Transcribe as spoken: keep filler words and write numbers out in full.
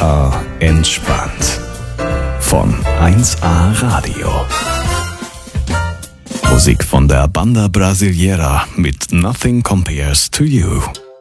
A entspannt. Von eins A Radio. Musik von der Banda Brasileira mit Nothing Compares to You.